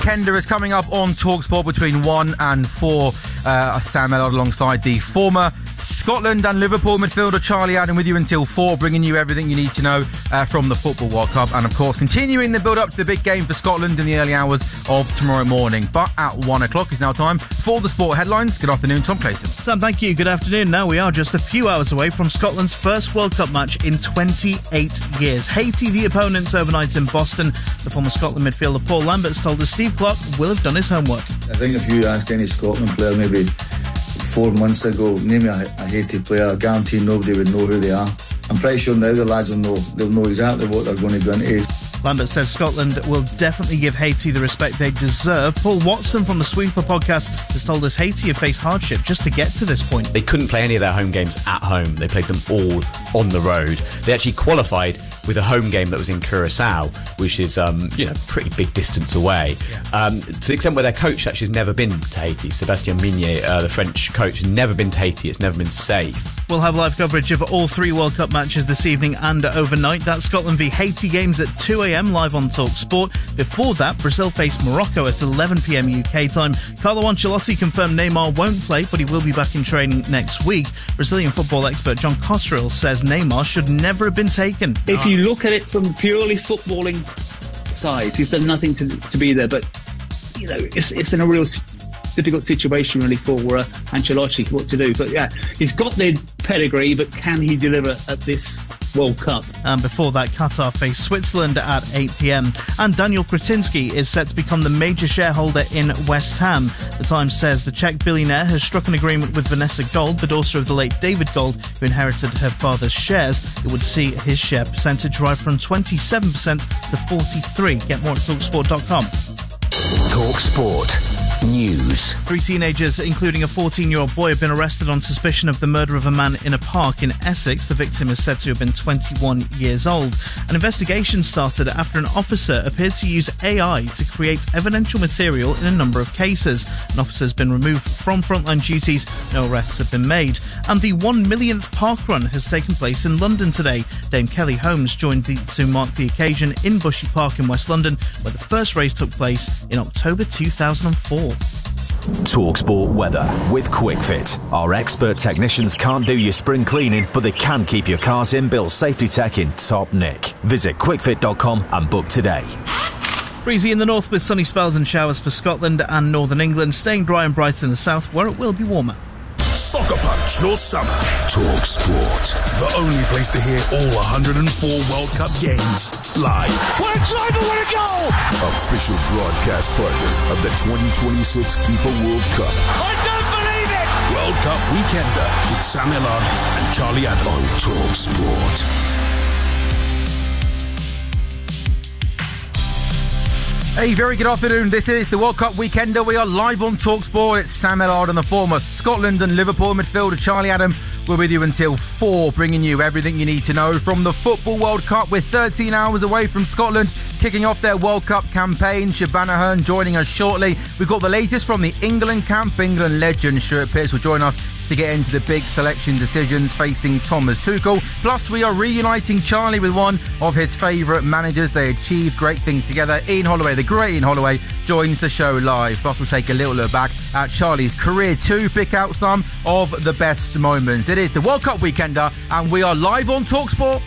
Kender is coming up on TalkSport between 1 and 4. Sam Ellard alongside the former Scotland and Liverpool midfielder Charlie Adam with you until 4, bringing you everything you need to know from the Football World Cup, and of course continuing the build-up to the big game for Scotland in the early hours of tomorrow morning. But at 1 o'clock is now time for the sport headlines. Good afternoon, Tom Clayson. Sam, thank you. Good afternoon. Now we are just a few hours away from Scotland's first World Cup match in 28 years. Haiti, the opponents overnight in Boston. The former Scotland midfielder Paul Lambert's told us Steve Clarke will have done his homework. I think if you asked any Scotland player maybe 4 months ago, name me a Haiti player, I guarantee nobody would know who they are. I'm pretty sure now the lads will know. They'll know exactly what they're going to go into. Lambert says Scotland will definitely give Haiti the respect they deserve. Paul Watson from the Sweeper podcast has told us Haiti have faced hardship just to get to this point. They couldn't play any of their home games at home. They played them all on the road. They actually qualified with a home game that was in Curacao, which is, pretty big distance away. Yeah. To the extent where their coach actually has never been to Haiti. Sébastien Migné, the French coach, has never been to Haiti. It's never been safe. We'll have live coverage of all 3 World Cup matches this evening and overnight. That's Scotland v Haiti games at 2 a.m. live on TalkSport. Before that, Brazil face Morocco at 11 p.m. UK time. Carlo Ancelotti confirmed Neymar won't play, but he will be back in training next week. Brazilian football expert John Cotterill says Neymar should never have been taken. If you look at it from purely footballing side, he's done nothing to be there, but it's in a real difficult situation really for Ancelotti what to do. But yeah, he's got the pedigree, but can he deliver at this World Cup? And before that, Qatar face Switzerland at 8 p.m. And Daniel Kretinsky is set to become the major shareholder in West Ham. The Times says the Czech billionaire has struck an agreement with Vanessa Gold, the daughter of the late David Gold, who inherited her father's shares. It would see his share percentage rise from 27% to 43%. Get more at TalkSport.com. TalkSport News. 3 teenagers, including a 14-year-old boy, have been arrested on suspicion of the murder of a man in a park in Essex. The victim is said to have been 21 years old. An investigation started after an officer appeared to use AI to create evidential material in a number of cases. An officer has been removed from frontline duties. No arrests have been made. And the 1 millionth park run has taken place in London today. Dame Kelly Holmes joined to mark the occasion in Bushy Park in West London, where the first race took place in October 2004. TalkSport weather with QuickFit. Our expert technicians can't do your spring cleaning, but they can keep your car's inbuilt safety tech in top nick. Visit quickfit.com and book today. Breezy in the north with sunny spells and showers for Scotland and northern England, staying dry and bright in the south where it will be warmer. Soccer Punch your summer. TalkSport. The only place to hear all 104 World Cup games live. What a drive and what a goal! Official broadcast partner of the 2026 FIFA World Cup. I don't believe it! World Cup Weekender with Sam Ellard and Charlie Adam on TalkSport. A very good afternoon. This is the World Cup Weekender. We are live on TalkSport. It's Sam Ellard and the former Scotland and Liverpool midfielder Charlie Adam. We're with you until 4, bringing you everything you need to know from the Football World Cup. We're 13 hours away from Scotland kicking off their World Cup campaign. Shabana Hearn joining us shortly. We've got the latest from the England camp. England legend Stuart Pearce will join us to get into the big selection decisions facing Thomas Tuchel. Plus, we are reuniting Charlie with one of his favourite managers. They achieved great things together. Ian Holloway, the great Ian Holloway, joins the show live. Plus, we'll take a little look back at Charlie's career too, pick out some of the best moments. It is the World Cup Weekender, and we are live on TalkSport.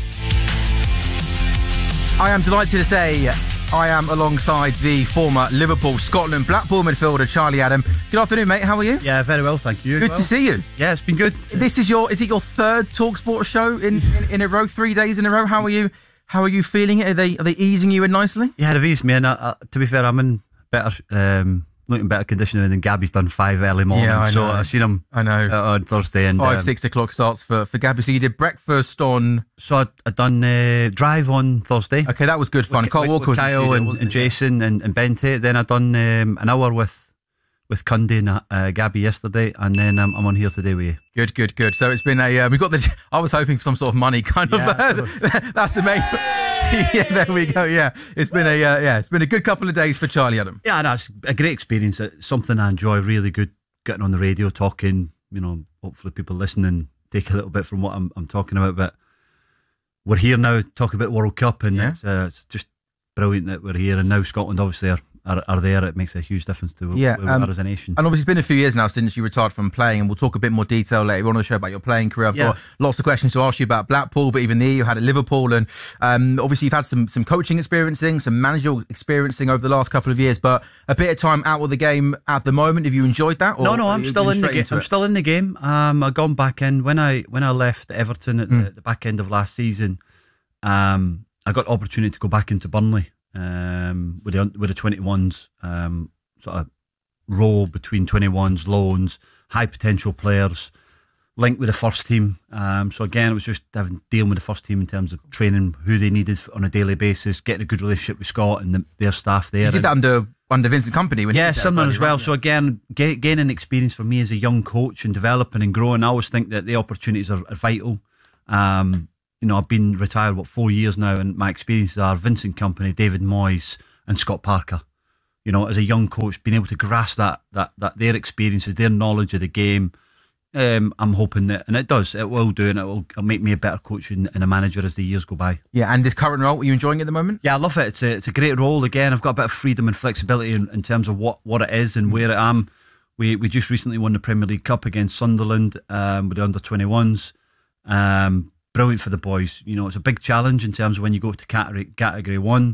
I am delighted to say I am alongside the former Liverpool, Scotland, Blackpool midfielder Charlie Adam. Good afternoon, mate. How are you? Yeah, very well, thank you. Good to see you. Yeah, it's been good. Is it your third TalkSport show in a row, 3 days in a row? How are you? How are you feeling? Are they easing you in nicely? Yeah, they've eased me in. To be fair, I'm in better condition than Gabby's done 5 early morning. Yeah, so I've seen him. I know on Thursday and 5-6 o'clock starts for Gabby. So you did breakfast on. So I done drive on Thursday. Okay, that was good fun. Carl Walker, Kyle and Jason and Ben Tate. Then I done an hour with Cundy and Gabby yesterday, and then I'm on here today with you. Good. So it's been a we've got the. I was hoping for some sort of money kind of. That's the main. Yeah, there we go. Yeah, it's been a good couple of days for Charlie Adam. Yeah, no, it's a great experience. It's something I enjoy. Really good getting on the radio, talking. Hopefully people listening take a little bit from what I'm talking about. But we're here now, talk about World Cup, and it's just brilliant that we're here. And now Scotland obviously are are there, it makes a huge difference to where we are as a nation. And obviously it's been a few years now since you retired from playing, and we'll talk a bit more detail later on the show about your playing career. I've got lots of questions to ask you about Blackpool, but even there you had at Liverpool, and obviously you've had some coaching experiencing, some managerial experiencing over the last couple of years, but a bit of time out with the game at the moment. Have you enjoyed that? Or No, I'm still in the game. I'm still in the game. I've gone back in when I left Everton at the back end of last season. I got the opportunity to go back into Burnley with the 21s, sort of role between 21s, loans, high potential players, linked with the first team. So again, it was just dealing with the first team in terms of training who they needed on a daily basis, getting a good relationship with Scott and their staff there. You did that under Vincent Kompany when similar as well. Right? So again, gaining experience for me as a young coach and developing and growing. I always think that the opportunities are vital. I've been retired 4 years now, and my experiences are Vincent Kompany, David Moyes, and Scott Parker. As a young coach, being able to grasp that their experiences, their knowledge of the game. I'm hoping that, and it will do, and it'll make me a better coach and a manager as the years go by. Yeah, and this current role, are you enjoying it at the moment? Yeah, I love it. It's a great role. Again, I've got a bit of freedom and flexibility in terms of what it is and where I am. We just recently won the Premier League Cup against Sunderland with the under-21s. Brilliant for the boys. It's a big challenge in terms of when you go to category 1.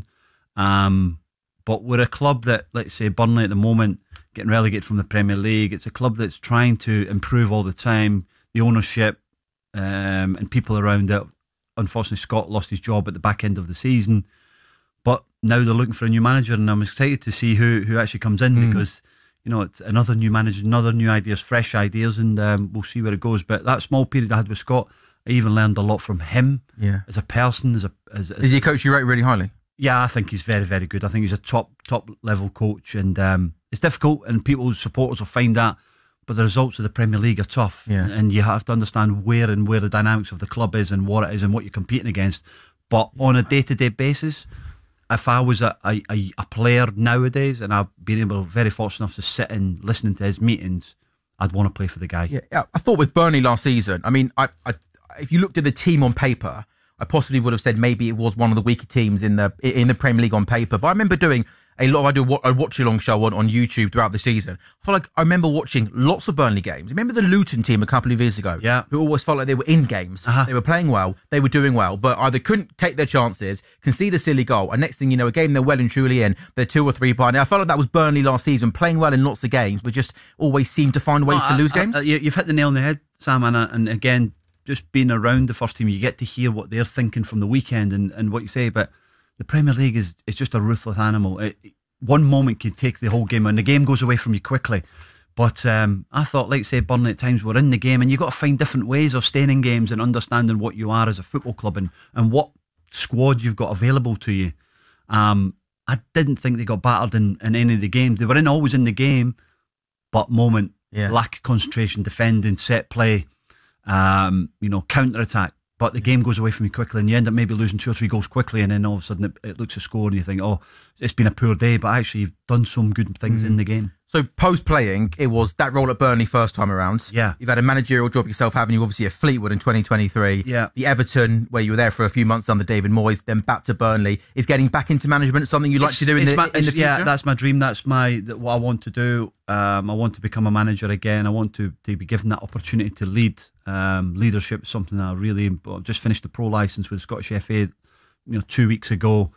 But we're a club that, let's say Burnley at the moment, getting relegated from the Premier League. It's a club that's trying to improve all the time. The ownership and people around it. Unfortunately, Scott lost his job at the back end of the season. But now they're looking for a new manager, and I'm excited to see who actually comes in because, it's another new manager, another new ideas, fresh ideas, and we'll see where it goes. But that small period I had with Scott, I even learned a lot from him as a person. Is he a coach you rate really highly? Yeah, I think he's very, very good. I think he's a top level coach, and it's difficult, and people's supporters will find that. But the results of the Premier League are tough, and you have to understand where the dynamics of the club is and what it is and what you're competing against. But on a day-to-day basis, if I was a player nowadays, and I've been very fortunate enough to sit and listening to his meetings, I'd want to play for the guy. Yeah, I thought with Burnley last season, I mean, I if you looked at the team on paper, I possibly would have said maybe it was one of the weaker teams in the Premier League on paper. But I remember doing a watch-along show on YouTube throughout the season. I feel like I remember watching lots of Burnley games. Remember the Luton team a couple of years ago? Yeah. Who always felt like they were in games. They were playing well. They were doing well, but either couldn't take their chances, concede a silly goal, and next thing you know, a game they're well and truly in, they're 2 or 3 behind. I felt like that was Burnley last season, playing well in lots of games, but just always seemed to find ways to lose games. You've hit the nail on the head, Sam, and again, just being around the first team, you get to hear what they're thinking from the weekend and what you say. But the Premier League is just a ruthless animal. One moment can take the whole game, and the game goes away from you quickly. But I thought, like say, Burnley at times were in the game, and you've got to find different ways of staying in games and understanding what you are as a football club and what squad you've got available to you. I didn't think they got battered in any of the games. They were always in the game, but lack of concentration, defending, set play. Counter-attack, but the game goes away from you quickly, and you end up maybe losing 2 or 3 goals quickly, and then all of a sudden it looks a score, and you think, oh, it's been a poor day, but actually you've done some good things in the game. So post-playing, it was that role at Burnley first time around. Yeah. You've had a managerial job yourself, haven't you? Obviously at Fleetwood in 2023. Yeah. The Everton, where you were there for a few months under David Moyes, then back to Burnley. Is getting back into management something you'd like to do in the future? Yeah, that's my dream. That's what I want to do. I want to become a manager again. I want to be given that opportunity to lead. Leadership is something that I've just finished the pro licence with the Scottish FA 2 weeks ago.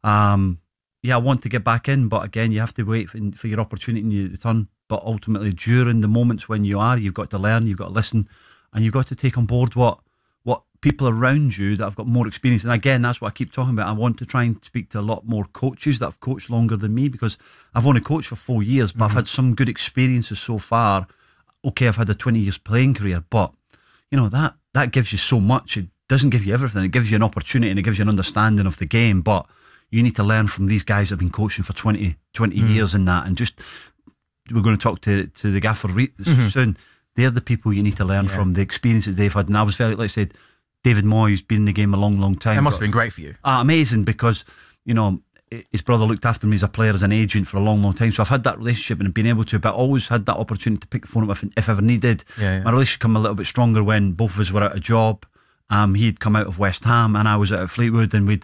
I want to get back in, but again, you have to wait for your opportunity and your turn. But ultimately, during the moments when you've got to learn, you've got to listen, and you've got to take on board what people around you that have got more experience. And again, that's what I keep talking about. I want to try and speak to a lot more coaches that have coached longer than me, because I've only coached for 4 years, but I've had some good experiences so far. Okay, I've had a 20 years playing career, but that gives you so much. It doesn't give you everything. It gives you an opportunity and it gives you an understanding of the game, but you need to learn from these guys that have been coaching for 20 years and that. And just, we're going to talk to the gaffer soon. They're the people you need to learn from, the experiences they've had. And I was very, like I said, David Moyes been in the game a long, long time. That must have been great for you. Amazing, because, his brother looked after me as a player, as an agent for a long, long time. So I've had that relationship and been able to, but always had that opportunity to pick the phone up if ever needed. Yeah. My relationship became a little bit stronger when both of us were out of job. He'd come out of West Ham and I was out of Fleetwood, and we'd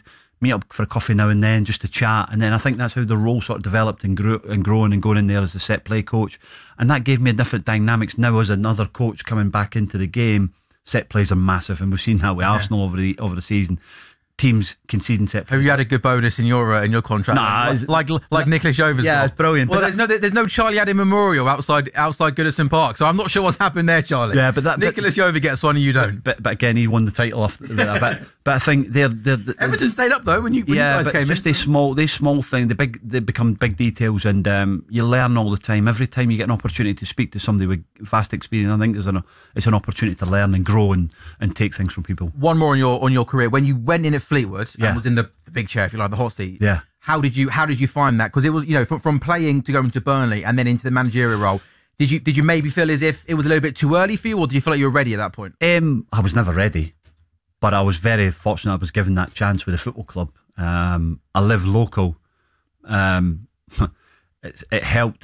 meet up for a coffee now and then just to chat. And then I think that's how the role sort of developed and grew and growing and going in there as the set play coach. And that gave me a different dynamics. Now as another coach coming back into the game, set plays are massive, and we've seen that with Arsenal over the season. Teams conceding set plays. Have you had a good bonus in your contract? Nah, like Nicholas Jover's. Yeah, it's brilliant. Well, there's no Charlie Adam Memorial outside Goodison Park, so I'm not sure what's happened there, Charlie. Yeah, but Nicholas Jover gets one and you don't. But again, he won the title off that. But I think they're Everton stayed up though when you guys came just in. They small thing, they become big details, and you learn all the time. Every time you get an opportunity to speak to somebody with vast experience, I think it's an opportunity to learn and grow and take things from people. One more on your career. When you went in at Fleetwood and was in the big chair, if you like, the hot seat. Yeah. How did you find that? Because it was, from playing to going to Burnley and then into the managerial role. Did you maybe feel as if it was a little bit too early for you, or did you feel like you were ready at that point? I was never ready, but I was very fortunate I was given that chance with the football club. I live local. It helped